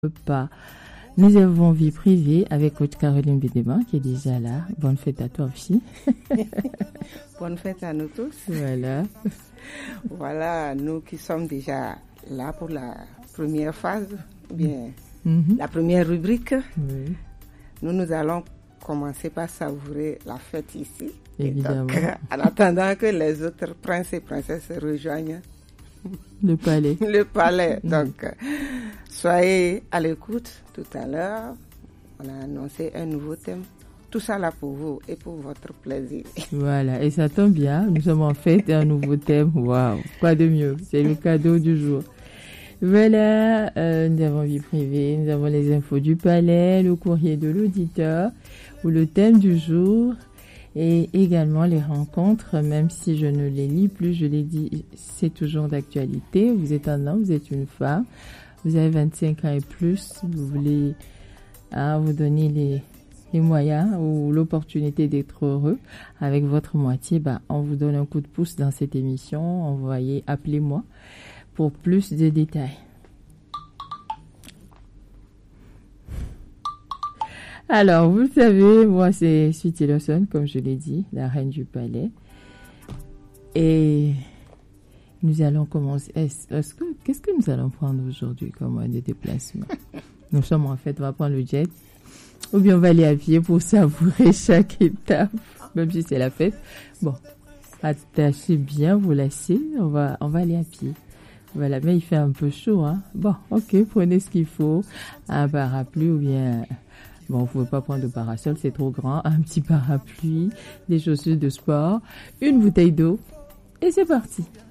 Pas. Nous avons vie privée avec coach Caroline Bédéban qui est déjà là. Bonne fête à toi aussi. Bonne fête à nous tous. Voilà. Voilà, nous qui sommes déjà là pour la première phase, ou bien la première rubrique. Oui. Nous allons commencer par savourer la fête ici. Évidemment. Donc, en attendant que les autres princes et princesses se rejoignent. Le palais. Le palais. Donc, soyez à l'écoute. Tout à l'heure, on a annoncé un nouveau thème. Tout ça là pour vous et pour votre plaisir. Voilà, et ça tombe bien. Nous sommes en fête et un nouveau thème. Waouh, quoi de mieux. C'est le cadeau du jour. Voilà, nous avons vie privée, nous avons les infos du palais, le courrier de l'auditeur ou le thème du jour. Et également les rencontres, même si je ne les lis plus, je l'ai dit, c'est toujours d'actualité. Vous êtes un homme, vous êtes une femme, vous avez 25 ans et plus, vous voulez vous donner les moyens ou l'opportunité d'être heureux avec votre moitié, on vous donne un coup de pouce dans cette émission. Appelez-moi pour plus de détails. Alors, vous le savez, moi, c'est Sweetie Lawson, comme je l'ai dit, la reine du palais. Et nous allons commencer. Qu'est-ce que nous allons prendre aujourd'hui comme moyen de déplacement? Nous sommes en fait, on va prendre le jet. Ou bien on va aller à pied pour savourer chaque étape, même si c'est la fête. Bon, attachez bien vos lacets, on va aller à pied. Voilà, mais il fait un peu chaud, hein. Bon, ok, prenez ce qu'il faut, un parapluie ou bien... Bon, vous ne pouvez pas prendre de parasol, c'est trop grand. Un petit parapluie, des chaussures de sport, une bouteille d'eau. Et c'est parti.